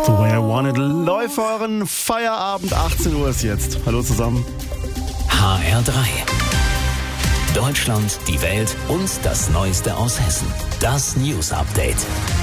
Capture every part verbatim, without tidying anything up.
The Way I Want It läuft für euren Feierabend. achtzehn Uhr ist jetzt. Hallo zusammen. H R drei. Deutschland, die Welt und das Neueste aus Hessen. Das News Update.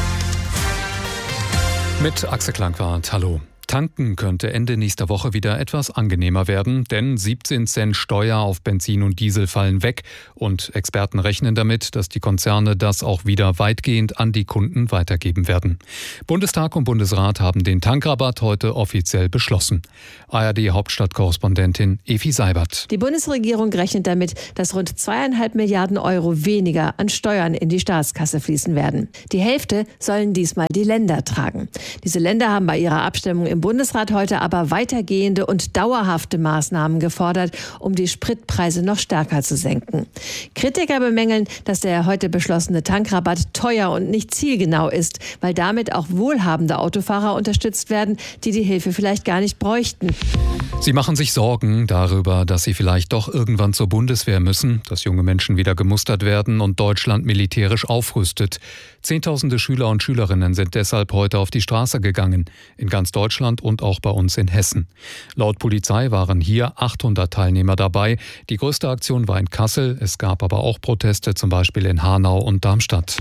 Mit Axel Klangwart, hallo. Tanken könnte Ende nächster Woche wieder etwas angenehmer werden, denn siebzehn Cent Steuer auf Benzin und Diesel fallen weg und Experten rechnen damit, dass die Konzerne das auch wieder weitgehend an die Kunden weitergeben werden. Bundestag und Bundesrat haben den Tankrabatt heute offiziell beschlossen. A R D-Hauptstadtkorrespondentin Evi Seibert. Die Bundesregierung rechnet damit, dass rund zweieinhalb Milliarden Euro weniger an Steuern in die Staatskasse fließen werden. Die Hälfte sollen diesmal die Länder tragen. Diese Länder haben bei ihrer Abstimmung im Bundesrat heute aber weitergehende und dauerhafte Maßnahmen gefordert, um die Spritpreise noch stärker zu senken. Kritiker bemängeln, dass der heute beschlossene Tankrabatt teuer und nicht zielgenau ist, weil damit auch wohlhabende Autofahrer unterstützt werden, die die Hilfe vielleicht gar nicht bräuchten. Sie machen sich Sorgen darüber, dass sie vielleicht doch irgendwann zur Bundeswehr müssen, dass junge Menschen wieder gemustert werden und Deutschland militärisch aufrüstet. Zehntausende Schüler und Schülerinnen sind deshalb heute auf die Straße gegangen, in ganz Deutschland und auch bei uns in Hessen. Laut Polizei waren hier achthundert Teilnehmer dabei. Die größte Aktion war in Kassel, es gab aber auch Proteste, zum Beispiel in Hanau und Darmstadt.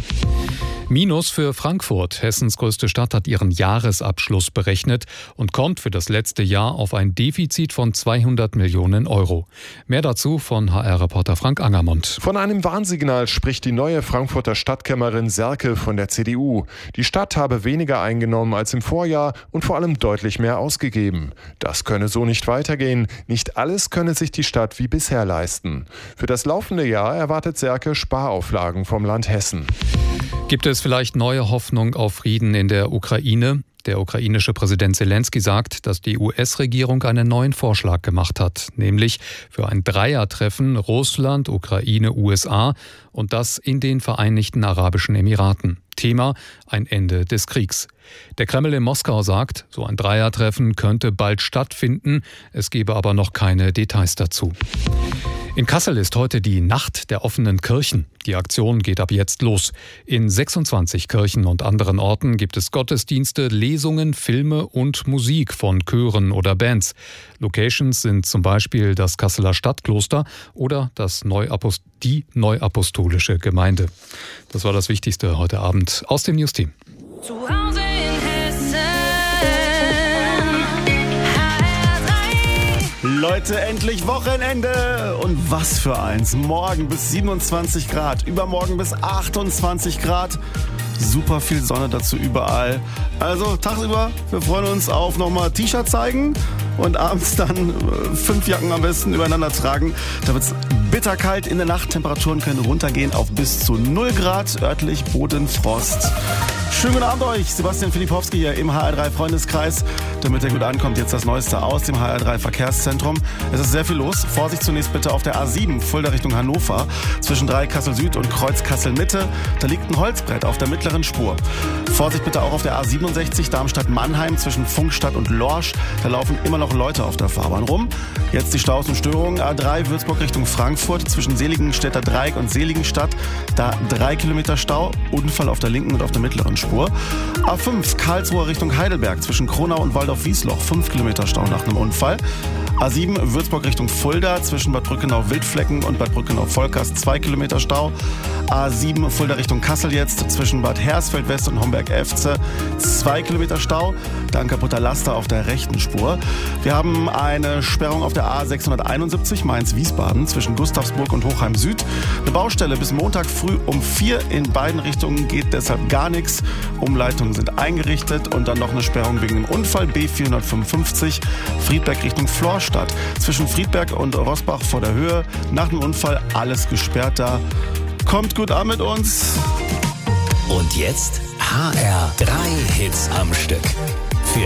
Minus für Frankfurt. Hessens größte Stadt hat ihren Jahresabschluss berechnet und kommt für das letzte Jahr auf ein Defizit von zweihundert Millionen Euro. Mehr dazu von H R-Reporter Frank Angermund. Von einem Warnsignal spricht die neue Frankfurter Stadtkämmerin Serkel von der C D U. Die Stadt habe weniger eingenommen als im Vorjahr und vor allem deutlich mehr ausgegeben. Das könne so nicht weitergehen. Nicht alles könne sich die Stadt wie bisher leisten. Für das laufende Jahr erwartet Serkel Sparauflagen vom Land Hessen. Gibt es vielleicht neue Hoffnung auf Frieden in der Ukraine? Der ukrainische Präsident Zelensky sagt, dass die U S-Regierung einen neuen Vorschlag gemacht hat, nämlich für ein Dreiertreffen Russland, Ukraine, U S A und das in den Vereinigten Arabischen Emiraten. Thema: ein Ende des Kriegs. Der Kreml in Moskau sagt, so ein Dreiertreffen könnte bald stattfinden, es gebe aber noch keine Details dazu. In Kassel ist heute die Nacht der offenen Kirchen. Die Aktion geht ab jetzt los. In sechsundzwanzig Kirchen und anderen Orten gibt es Gottesdienste, Lesungen, Filme und Musik von Chören oder Bands. Locations sind zum Beispiel das Kasseler Stadtkloster oder das Neuapost- die Neuapostolische Gemeinde. Das war das Wichtigste heute Abend aus dem News-Team. Zu Hause in Hessen. Leute, endlich Wochenende! Und was für eins. Morgen bis siebenundzwanzig Grad, übermorgen bis achtundzwanzig Grad. Super viel Sonne dazu überall. Also tagsüber, wir freuen uns auf nochmal T-Shirt zeigen und abends dann äh, fünf Jacken am besten übereinander tragen. Da wird es bitterkalt in der Nacht. Temperaturen können runtergehen auf bis zu null Grad, örtlich Bodenfrost. Schönen guten Abend euch, Sebastian Filipowski hier im H R drei Freundeskreis. Damit er gut ankommt, jetzt das Neueste aus dem H R drei Verkehrszentrum. Es ist sehr viel los. Vorsicht zunächst bitte auf der A sieben, Fulda Richtung Hannover. Zwischen drei Kassel Süd und Kreuz Kassel Mitte. Da liegt ein Holzbrett auf der mittleren Spur. Vorsicht bitte auch auf der A siebenundsechzig, Darmstadt-Mannheim zwischen Funkstadt und Lorsch. Da laufen immer noch Leute auf der Fahrbahn rum. Jetzt die Staus und Störungen. A drei, Würzburg Richtung Frankfurt zwischen Seligenstädter Dreieck und Seligenstadt. Da drei Kilometer Stau. Unfall auf der linken und auf der mittleren Spur. A fünf, Karlsruhe Richtung Heidelberg zwischen Kronau und Waldorf-Wiesloch. fünf Kilometer Stau nach einem Unfall. A sieben, Würzburg Richtung Fulda zwischen Bad Brückenau-Wildflecken und Bad Brückenau-Volkers. zwei Kilometer Stau. A sieben, Fulda Richtung Kassel jetzt zwischen Bad Hersfeld-West und Homberg-Efze. zwei Kilometer Stau. Da ein kaputter Laster auf der rechten Spur. Wir haben eine Sperrung auf der A sechshunderteinundsiebzig Mainz-Wiesbaden zwischen Gustavsburg und Hochheim Süd. Eine Baustelle bis Montag früh um vier. In beiden Richtungen geht deshalb gar nichts. Umleitungen sind eingerichtet und dann noch eine Sperrung wegen dem Unfall B vierhundertfünfundfünfzig Friedberg Richtung Florstadt. Zwischen Friedberg und Rossbach vor der Höhe. Nach dem Unfall alles gesperrt da. Kommt gut an mit uns. Und jetzt H R drei Hits am Stück.